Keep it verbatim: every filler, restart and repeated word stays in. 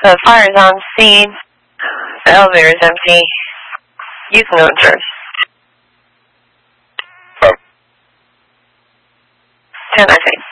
The fire's on scene. The elevator's empty. You can go in first. Um, Ten, I think.